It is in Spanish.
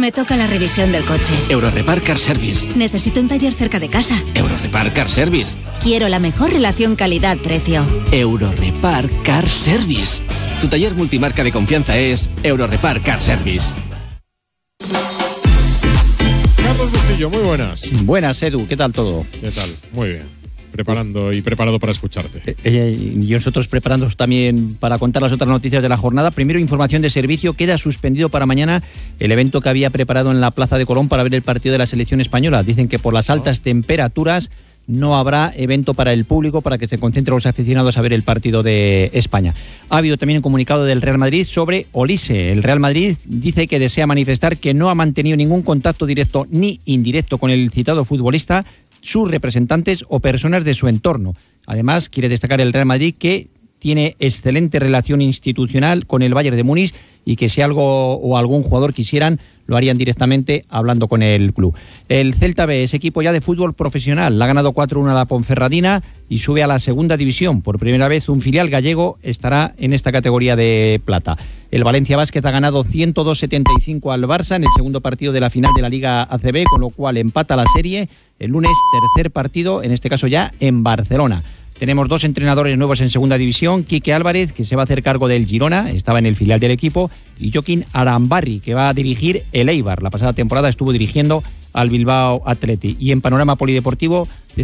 Me toca la revisión del coche. Eurorepar Car Service. Necesito un taller cerca de casa. Eurorepar Car Service. Quiero la mejor relación calidad-precio. Eurorepar Car Service. Tu taller multimarca de confianza es Eurorepar Car Service. Carlos Bustillo, muy buenas. Buenas, Edu, ¿qué tal todo? ¿Qué tal? Muy bien. Preparado para escucharte. Y nosotros preparándonos también para contar las otras noticias de la jornada. Primero, información de servicio. Queda suspendido para mañana el evento que había preparado en la Plaza de Colón para ver el partido de la selección española. Dicen que por las altas temperaturas no habrá evento para el público, para que se concentren los aficionados a ver el partido de España. Ha habido también un comunicado del Real Madrid sobre Olise. El Real Madrid dice que desea manifestar que no ha mantenido ningún contacto directo ni indirecto con el citado futbolista, sus representantes o personas de su entorno. Además, quiere destacar el Real Madrid que tiene excelente relación institucional con el Bayern de Múnich y que si algo o algún jugador quisieran, lo harían directamente hablando con el club. El Celta B es equipo ya de fútbol profesional. La ha ganado 4-1 a la Ponferradina y sube a la segunda división. Por primera vez un filial gallego estará en esta categoría de plata. El Valencia Basket ha ganado 102-75 al Barça en el segundo partido de la final de la Liga ACB, con lo cual empata la serie. El lunes, tercer partido, en este caso ya en Barcelona. Tenemos dos entrenadores nuevos en segunda división, Quique Álvarez, que se va a hacer cargo del Girona, estaba en el filial del equipo, y Joaquín Arambarri, que va a dirigir el Eibar. La pasada temporada estuvo dirigiendo al Bilbao Athletic. Y en panorama polideportivo,